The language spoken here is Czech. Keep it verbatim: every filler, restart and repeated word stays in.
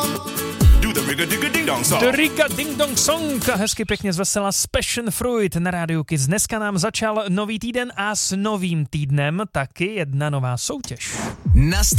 The Riga Ding Dong Song, hezky pěkně zvesela z Passion Fruit na rádiu Kids. Dneska nám začal nový týden a s novým týdnem taky jedna nová soutěž. Nastav